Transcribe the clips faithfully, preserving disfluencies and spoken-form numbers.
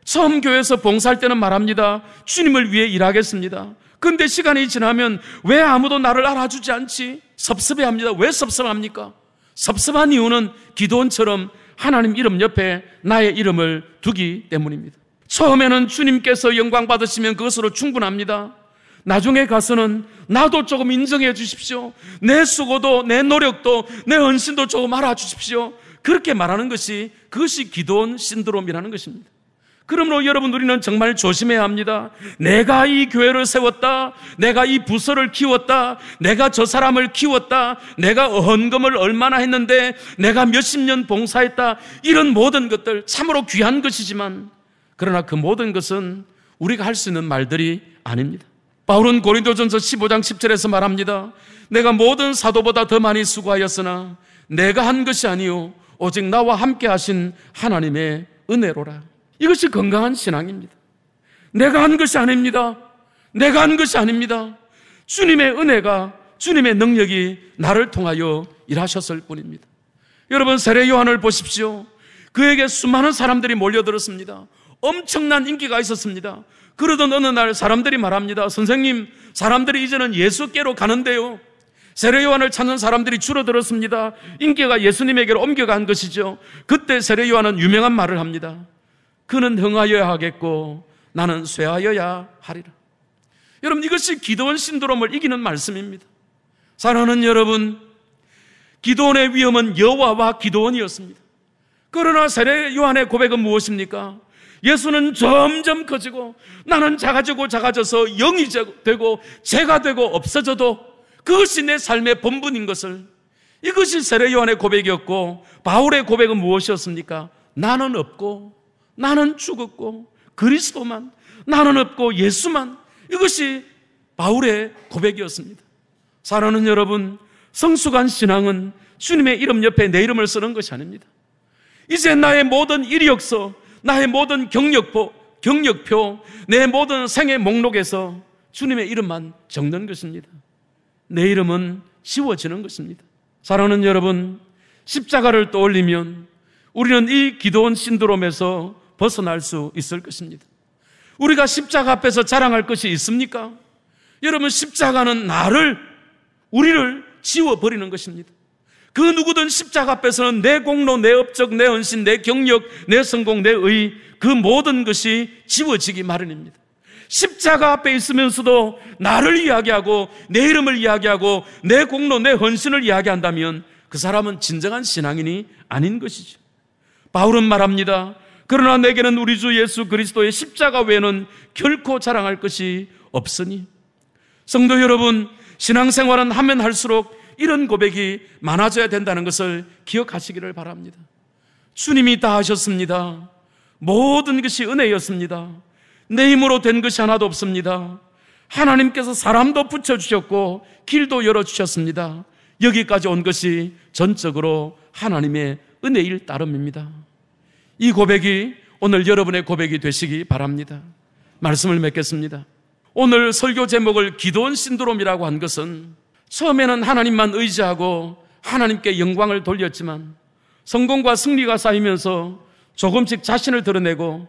처음 교회에서 봉사할 때는 말합니다. 주님을 위해 일하겠습니다. 그런데 시간이 지나면 왜 아무도 나를 알아주지 않지? 섭섭해합니다. 왜 섭섭합니까? 섭섭한 이유는 기도원처럼 하나님 이름 옆에 나의 이름을 두기 때문입니다. 처음에는 주님께서 영광 받으시면 그것으로 충분합니다. 나중에 가서는 나도 조금 인정해 주십시오. 내 수고도 내 노력도 내 헌신도 조금 알아주십시오. 그렇게 말하는 것이 그것이 기도원 신드롬이라는 것입니다. 그러므로 여러분, 우리는 정말 조심해야 합니다. 내가 이 교회를 세웠다, 내가 이 부서를 키웠다, 내가 저 사람을 키웠다, 내가 헌금을 얼마나 했는데 내가 몇십 년 봉사했다, 이런 모든 것들 참으로 귀한 것이지만, 그러나 그 모든 것은 우리가 할 수 있는 말들이 아닙니다. 바울은 고린도전서 십오 장 십 절에서 말합니다. 내가 모든 사도보다 더 많이 수고하였으나 내가 한 것이 아니요 오직 나와 함께 하신 하나님의 은혜로라. 이것이 건강한 신앙입니다. 내가 한 것이 아닙니다. 내가 한 것이 아닙니다. 주님의 은혜가, 주님의 능력이 나를 통하여 일하셨을 뿐입니다. 여러분, 세례 요한을 보십시오. 그에게 수많은 사람들이 몰려들었습니다. 엄청난 인기가 있었습니다. 그러던 어느 날 사람들이 말합니다. 선생님, 사람들이 이제는 예수께로 가는데요. 세례 요한을 찾는 사람들이 줄어들었습니다. 인기가 예수님에게로 옮겨간 것이죠. 그때 세례 요한은 유명한 말을 합니다. 그는 흥하여야 하겠고 나는 쇠하여야 하리라. 여러분, 이것이 기도원 신드롬을 이기는 말씀입니다. 사랑하는 여러분, 기도원의 위험은 여호와와 기도원이었습니다. 그러나 세례 요한의 고백은 무엇입니까? 예수는 점점 커지고 나는 작아지고 작아져서 영이 되고 죄가 되고 없어져도 그것이 내 삶의 본분인 것을, 이것이 세례 요한의 고백이었고, 바울의 고백은 무엇이었습니까? 나는 없고 나는 죽었고 그리스도만, 나는 없고 예수만. 이것이 바울의 고백이었습니다. 사랑하는 여러분, 성숙한 신앙은 주님의 이름 옆에 내 이름을 쓰는 것이 아닙니다. 이제 나의 모든 이력서, 나의 모든 경력표, 경력표, 내 모든 생애 목록에서 주님의 이름만 적는 것입니다. 내 이름은 지워지는 것입니다. 사랑하는 여러분, 십자가를 떠올리면 우리는 이 기도원 신드롬에서 벗어날 수 있을 것입니다. 우리가 십자가 앞에서 자랑할 것이 있습니까? 여러분, 십자가는 나를, 우리를 지워버리는 것입니다. 그 누구든 십자가 앞에서는 내 공로, 내 업적, 내 헌신, 내 경력, 내 성공, 내 의, 그 모든 것이 지워지기 마련입니다. 십자가 앞에 있으면서도 나를 이야기하고 내 이름을 이야기하고 내 공로, 내 헌신을 이야기한다면 그 사람은 진정한 신앙인이 아닌 것이죠. 바울은 말합니다. 그러나 내게는 우리 주 예수 그리스도의 십자가 외에는 결코 자랑할 것이 없으니. 성도 여러분, 신앙생활은 하면 할수록 이런 고백이 많아져야 된다는 것을 기억하시기를 바랍니다. 주님이 다 하셨습니다. 모든 것이 은혜였습니다. 내 힘으로 된 것이 하나도 없습니다. 하나님께서 사람도 붙여주셨고 길도 열어주셨습니다. 여기까지 온 것이 전적으로 하나님의 은혜일 따름입니다. 이 고백이 오늘 여러분의 고백이 되시기 바랍니다. 말씀을 맺겠습니다. 오늘 설교 제목을 기도원 신드롬이라고 한 것은 처음에는 하나님만 의지하고 하나님께 영광을 돌렸지만 성공과 승리가 쌓이면서 조금씩 자신을 드러내고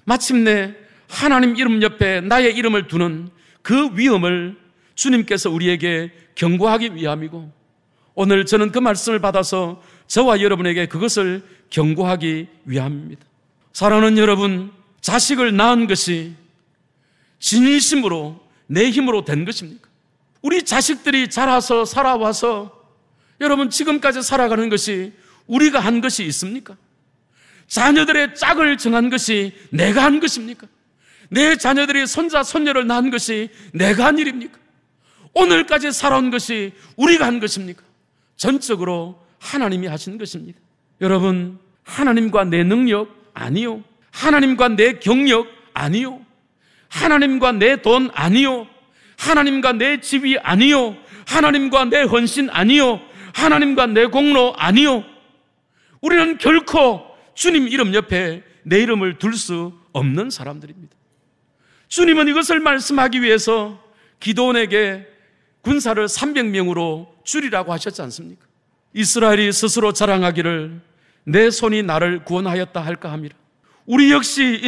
마침내 하나님 이름 옆에 나의 이름을 두는 그 위험을 주님께서 우리에게 경고하기 위함이고, 오늘 저는 그 말씀을 받아서 저와 여러분에게 그것을 경고하기 위함입니다. 사랑하는 여러분, 자식을 낳은 것이 진심으로 내 힘으로 된 것입니까? 우리 자식들이 자라서 살아와서 여러분 지금까지 살아가는 것이 우리가 한 것이 있습니까? 자녀들의 짝을 정한 것이 내가 한 것입니까? 내 자녀들이 손자 손녀를 낳은 것이 내가 한 일입니까? 오늘까지 살아온 것이 우리가 한 것입니까? 전적으로 하나님이 하신 것입니다. 여러분, 하나님과 내 능력 아니요, 하나님과 내 경력 아니요, 하나님과 내 돈 아니요, 하나님과 내 지위 아니요, 하나님과 내 헌신 아니요, 하나님과 내 공로 아니요. 우리는 결코 주님 이름 옆에 내 이름을 둘 수 없는 사람들입니다. 주님은 이것을 말씀하기 위해서 기드온에게 군사를 삼백 명으로 줄이라고 하셨지 않습니까? 이스라엘이 스스로 자랑하기를 내 손이 나를 구원하였다 할까 함이라. 우리 역시